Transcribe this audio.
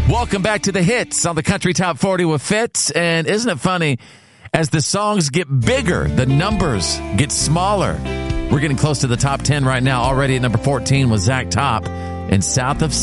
Welcome back to the hits on the Country Top 40 with Fitz. And isn't it funny, as the songs get bigger, the numbers get smaller. We're getting close to the top 10 right now. Already at number 14 was Zach Top and South of